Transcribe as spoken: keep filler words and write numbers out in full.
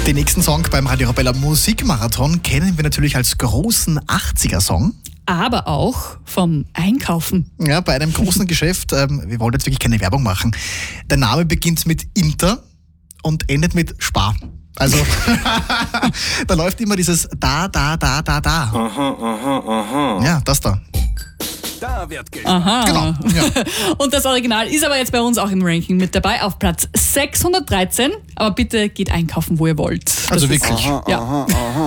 Den nächsten Song beim Radio Arabella Musikmarathon kennen wir natürlich als großen achtziger-Song. Aber auch vom Einkaufen. Ja, bei einem großen Geschäft, ähm, wir wollen jetzt wirklich keine Werbung machen. Der Name beginnt mit Inter und endet mit Spar. Also, da läuft immer dieses da, da, da, da, da. Aha, aha, aha. Ja, das da. Da wird Geld. Aha. Genau. Ja. Und das Original ist aber jetzt bei uns auch im Ranking mit dabei auf Platz sechshundertdreizehn. Aber bitte geht einkaufen, wo ihr wollt. Also Das ist- wirklich. Ja.